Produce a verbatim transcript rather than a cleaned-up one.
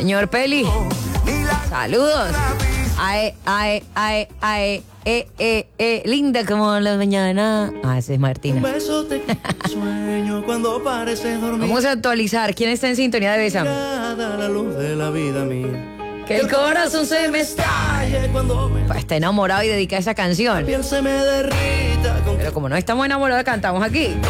Señor Peli, saludos. Ae, ae, ae, ae, eh, eh, eh, linda como la mañana. Ah, ese es Martina. Un beso te sueño cuando pareces dormir. Vamos a actualizar. ¿Quién está en sintonía de Bésame? La luz de la vida mía. Que el corazón se me estalle cuando me... Pues está enamorado y dedica esa canción. La piel se me derrita con... Pero como no estamos enamorados, cantamos aquí.